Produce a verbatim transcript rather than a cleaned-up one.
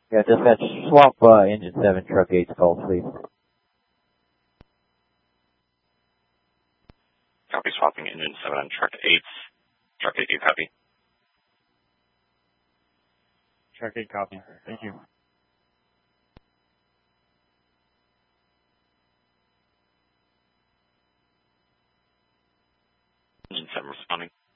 Yeah, dispatch, swap uh, engine seven, truck eight's call, please. Copy, swapping engine seven on truck eight. Truck eight, you copy? Truck eight, copy. Thank you. Engine seven responding.